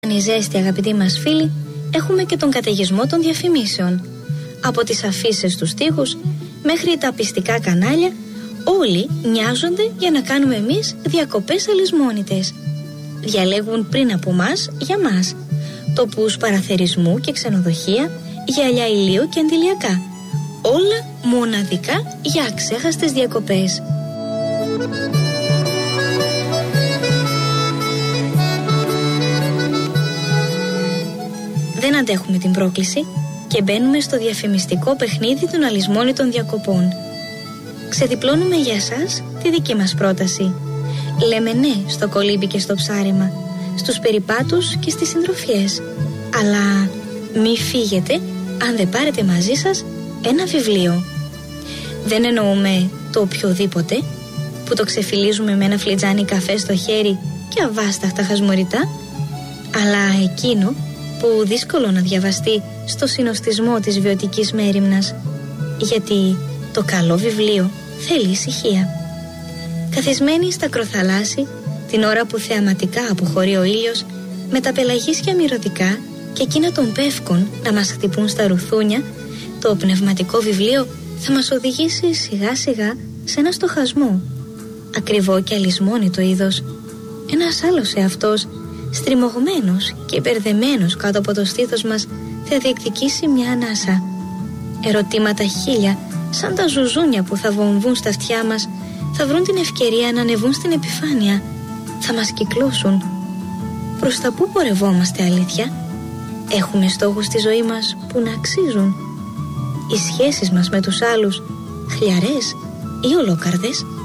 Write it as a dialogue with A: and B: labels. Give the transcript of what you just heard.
A: Αν η ζέστη, αγαπητοί μας φίλοι, έχουμε και τον καταιγισμό των διαφημίσεων. Από τις αφίσες στους τοίχους μέχρι τα πιστικά κανάλια, όλοι νοιάζονται για να κάνουμε εμείς διακοπές αλυσμόνητες. Διαλέγουν πριν από μας για μας τοπούς παραθερισμού και ξενοδοχεία, γυαλιά ηλίου και αντιλιακά. Όλα μοναδικά για αξέχαστες διακοπές. Δεν αντέχουμε την πρόκληση και μπαίνουμε στο διαφημιστικό παιχνίδι των αλυσμόνητων διακοπών. Ξεδιπλώνουμε για σας τη δική μας πρόταση. Λέμε ναι στο κολύμπι και στο ψάρεμα, στους περιπάτους και στις συντροφιές. Αλλά μη φύγετε αν δεν πάρετε μαζί σας ένα βιβλίο. Δεν εννοούμε το οποιοδήποτε που το ξεφυλίζουμε με ένα φλιτζάνι καφέ στο χέρι και αβάσταχτα χασμουριτά, αλλά εκείνο που δύσκολο να διαβαστεί στο συνοστισμό της βιωτικής μέριμνας, γιατί το καλό βιβλίο θέλει ησυχία. Καθισμένοι στα ακροθαλάσσι, την ώρα που θεαματικά αποχωρεί ο ήλιος, με τα πελαγίσια μυρωδικά και εκείνα των πεύκων να μας χτυπούν στα ρουθούνια, το πνευματικό βιβλίο θα μας οδηγήσει σιγά σιγά σε ένα στοχασμό. Ακριβό και αλυσμόνητο είδος. Ένας άλλος εαυτός, στριμωγμένος και μπερδεμένος κάτω από το στήθος μας, θα διεκδικήσει μια ανάσα. Ερωτήματα χίλια, σαν τα ζουζούνια που θα βομβούν στα αυτιά μας, θα βρουν την ευκαιρία να ανεβούν στην επιφάνεια. Θα μας κυκλώσουν. Προς τα πού πορευόμαστε, αλήθεια? Έχουμε στόχους στη ζωή μας που να αξίζουν? Οι σχέσεις μας με τους άλλους, χλιαρές ή ολόκαρδες?